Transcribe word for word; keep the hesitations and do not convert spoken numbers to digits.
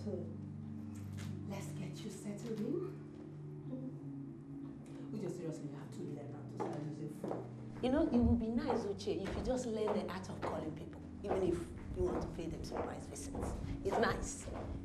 So, let's get you settled in. We just seriously have to learn how to start using phone. You know, it would be nice, Uche, if you just learn the art of calling people, even if you want to pay them surprise visits. It's nice.